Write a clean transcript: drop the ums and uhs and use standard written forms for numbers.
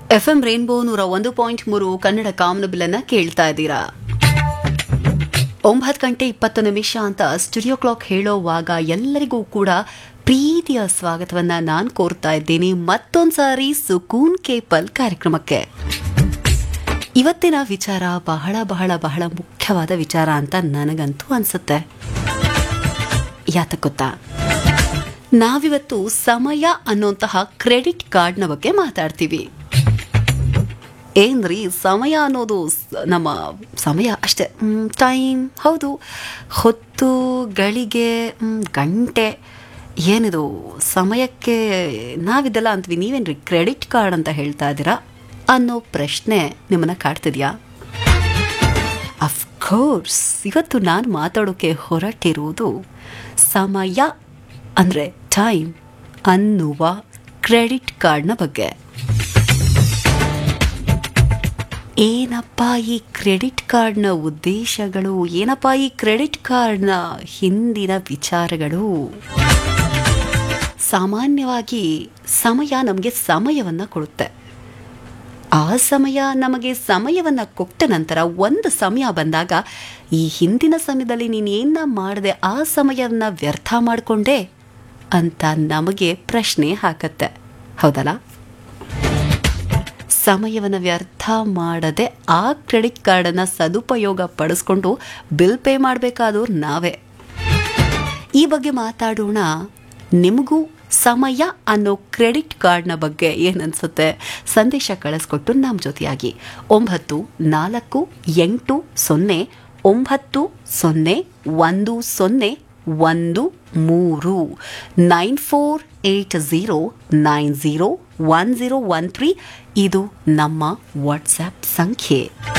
FM rainbow 101.3 Kannada ಕಾಮನಬಿಲ್ಲನ್ನ ಕೇಳ್ತಾ ಇದ್ದೀರಾ. 9 ಗಂಟೆ 20 ನಿಮಿಷ ಅಂತ ಸ್ಟುಡಿಯೋ ಕ್ಲಾಕ್ ಹೇಳೋವಾಗ ಎಲ್ಲರಿಗೂ ಕೂಡ ಪ್ರೀತಿಯ ಸ್ವಾಗತವನ್ನ ನಾನು ಕೋರ್ತಾ ಇದ್ದೀನಿ ಮತ್ತೊಂದ್ಸಾರಿ ಸುಕೂನ್ ಕೇಪಲ್ ಕಾರ್ಯಕ್ರಮಕ್ಕೆ. ಇವತ್ತಿನ ವಿಚಾರ ಬಹಳ ಬಹಳ ಬಹಳ ಮುಖ್ಯವಾದ ವಿಚಾರ ಅಂತ ನನಗಂತೂ ಅನ್ಸುತ್ತೆ. ಯಾತಕ್ಕೆ ಗೊತ್ತಾ? ನಾವಿವತ್ತು ಸಮಯ ಅನ್ನೋಂತಹ ಕ್ರೆಡಿಟ್ ಕಾರ್ಡ್ನ ಬಗ್ಗೆ ಮಾತಾಡ್ತೀವಿ. ಏನ್ರಿ ಸಮಯ ಅನ್ನೋದು ನಮ್ಮ ಸಮಯ ಅಷ್ಟೇ, ಟೈಮ್ ಹೌದು, ಹೊತ್ತು ಗಳಿಗೆ ಗಂಟೆ ಏನಿದು ಸಮಯಕ್ಕೆ ನಾವಿದೆಲ್ಲ ಅಂತೀವಿ. ನೀವೇನ್ರಿ ಕ್ರೆಡಿಟ್ ಕಾರ್ಡ್ ಅಂತ ಹೇಳ್ತಾ ಇದ್ದೀರಾ ಅನ್ನೋ ಪ್ರಶ್ನೆ ನಿಮ್ಮನ್ನ ಕಾಡ್ತಿದ್ಯಾ? ಅಫ್ಕೋರ್ಸ್ ಇವತ್ತು ನಾನು ಮಾತಾಡೋಕೆ ಹೊರಟಿರುವುದು ಸಮಯ ಅಂದರೆ ಟೈಮ್ ಅನ್ನುವ ಕ್ರೆಡಿಟ್ ಕಾರ್ಡ್ನ ಬಗ್ಗೆ. ಏನಪ್ಪ ಈ ಕ್ರೆಡಿಟ್ ಕಾರ್ಡ್ನ ಉದ್ದೇಶಗಳು, ಏನಪ್ಪ ಈ ಕ್ರೆಡಿಟ್ ಕಾರ್ಡ್ನ ಹಿಂದಿನ ವಿಚಾರಗಳು? ಸಾಮಾನ್ಯವಾಗಿ ಸಮಯ ನಮಗೆ ಸಮಯವನ್ನು ಕೊಡುತ್ತೆ. ಆ ಸಮಯ ನಮಗೆ ಸಮಯವನ್ನು ಕೊಟ್ಟ ನಂತರ ಒಂದು ಸಮಯ ಬಂದಾಗ ಈ ಹಿಂದಿನ ಸಮಯದಲ್ಲಿ ನೀನು ಏನ ಮಾಡಿದೆ, ಆ ಸಮಯವನ್ನು ವ್ಯರ್ಥ ಮಾಡಿಕೊಂಡೆ ಅಂತ ನಮಗೆ ಪ್ರಶ್ನೆ ಹಾಕತ್ತೆ, ಹೌದಲ್ಲ? ಸಮಯವನ್ನು ವ್ಯರ್ಥ ಮಾಡದೆ ಆ ಕ್ರೆಡಿಟ್ ಕಾರ್ಡನ್ನು ಸದುಪಯೋಗ ಪಡಿಸ್ಕೊಂಡು ಬಿಲ್ ಪೇ ಮಾಡಬೇಕಾದವ್ರು ನಾವೇ. ಈ ಬಗ್ಗೆ ಮಾತಾಡೋಣ. ನಿಮಗೂ ಸಮಯ ಅನ್ನೋ ಕ್ರೆಡಿಟ್ ಕಾರ್ಡ್ನ ಬಗ್ಗೆ ಏನನ್ಸುತ್ತೆ? ಸಂದೇಶ ಕಳಿಸ್ಕೊಟ್ಟು ನಮ್ಮ ಜೊತೆಯಾಗಿ 94801013 ಇದು ನಮ್ಮ ವಾಟ್ಸ್ಆ್ಯಪ್ ಸಂಖ್ಯೆ.